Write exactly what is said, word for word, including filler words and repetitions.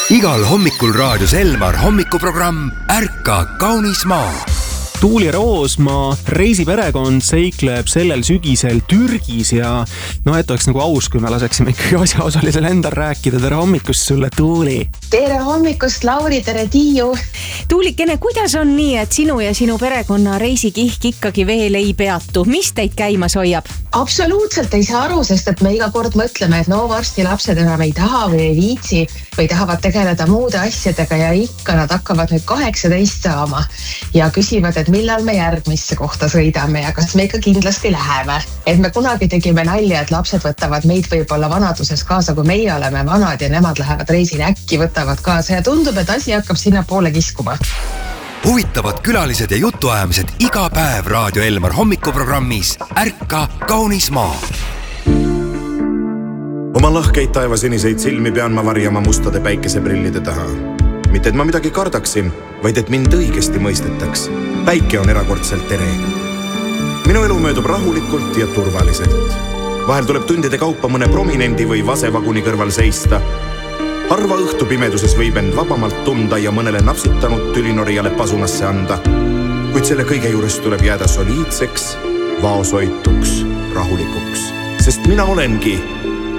Igal hommikul raadios Elmar hommikuprogramm Ärka kaunis maa. Tuuli Roosma reisiperekond seikleb sellel sügisel Türgis ja no et oleks nagu aus, kui me laseksime ikkagi asjaosalisel endal rääkida. Tere hommikust sulle, Tuuli! Tere hommikust, Lauri, tere Tiiu! Tuulikene, kuidas on nii, et sinu ja sinu perekonna reisikihk ikkagi veel ei peatu? Mis teid käimas hoiab? Absoluutselt ei saa aru, sest et me iga kord mõtleme, et no varsti lapsed enam ei taha või ei viitsi või tahavad tegeleda muude asjadega ja ikka nad hakkavad nüüd kaheksateist saama ja küsivad, et millal me järgmisse kohta sõidame ja kas me ikka kindlasti läheme. Et me kunagi tegime nalja, et lapsed võtavad meid võib-olla vanaduses kaasa, kui meie oleme vanad ja nemad lähevad reisile, äkki võtavad kaasa ja tundub, et asi hakkab sinna poole kiskuma. Huvitavad külalised ja jutuajamised iga päev Raadio Elmar hommikuprogrammis Ärka kaunis maa. Oma lahkeid taevasiniseid silmi pean ma varjama mustade päikeseprillide taha. Mitte et ma midagi kardaksin, vaid et mind õigesti mõistetaks. Päike on erakordselt tere. Minu elu möödub rahulikult ja turvaliselt. Vahel tuleb tundide kaupa mõne prominendi või vasevaguni kõrval seista. Harva õhtu pimeduses võib end vabamalt tunda ja mõnele napsitanud tülinorijale pasunasse anda. Kuid selle kõige juures tuleb jääda soliidseks, vaosoituks, rahulikuks. Sest mina olengi